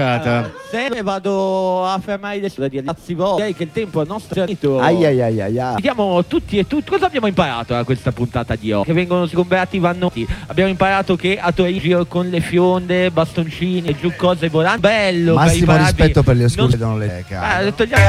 giocata. Se vado a fermare adesso da dire ragazzi voi che il tempo è nostro finito. Vediamo tutti e tutti. Cosa abbiamo imparato da questa puntata di oggi? Che vengono sgomberati i vannotti. Abbiamo imparato che a Torino con le fionde, bastoncini e giù cose volanti. Bello. Massimo rispetto per le esclusioni. Togliamo